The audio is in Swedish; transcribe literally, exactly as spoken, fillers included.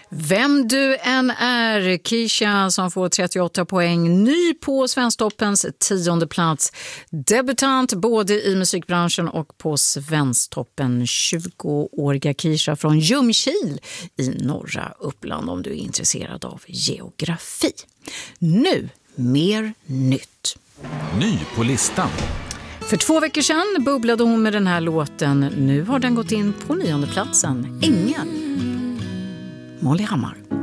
Vem du än är, Kisha som får trettioåtta poäng, ny på Svensktoppens tionde plats. Debutant både i musikbranschen och på Svensktoppen. tjugoåriga Kisha från Ljungskile i norra Uppland, om du är intresserad av geografi. Nu mer nytt. Ny på listan. För två veckor sedan bubblade hon med den här låten. Nu har den gått in på nionde platsen. Ängel. Molly Hammar.